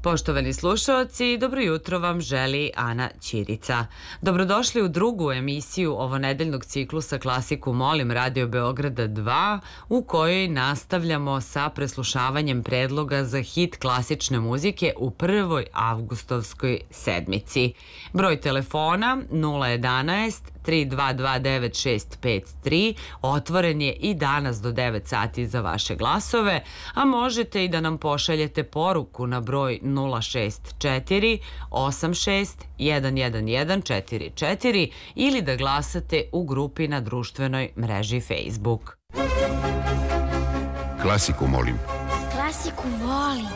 Poštovani slušaoci, dobro jutro vam želi Ana Ćirica. Dobrodošli u drugu emisiju ovonedeljnog ciklusa Klasiku molim Radio Beograda 2, u kojoj nastavljamo sa preslušavanjem predloga za hit klasične muzike u prvoj avgustovskoj sedmici. Broj telefona 011 3229653 otvoren je i danas do 9 sati za vaše glasove, a možete i da nam pošaljete poruku na broj 064 86 11144 ili da glasate u grupi na društvenoj mreži Facebook. Klasiku molim. Klasiku volim.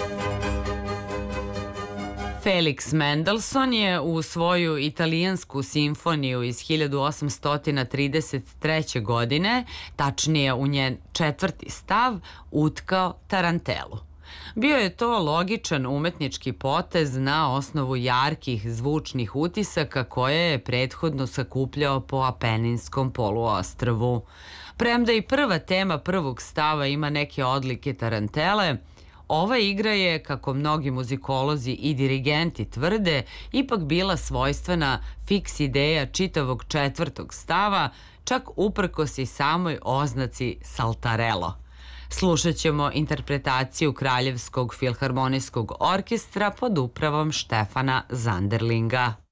Felix Mendelssohn je u svoju italijansku simfoniju iz 1833. godine, tačnije u njen četvrti stav, utkao tarantelu. Bio je to logičan umetnički potez na osnovu jarkih zvučnih utisaka koje je prethodno sakupljao po Apeninskom poluostrvu. Premda i prva tema prvog stava ima neke odlike tarantele, ova igra je, kako mnogi muzikolozi i dirigenti tvrde, ipak bila svojstvena fiks ideja čitavog četvrtog stava, čak uprkos i samoj oznaci Saltarello. Slušat ćemo interpretaciju Kraljevskog filharmonijskog orkestra pod upravom Štefana Zanderlinga.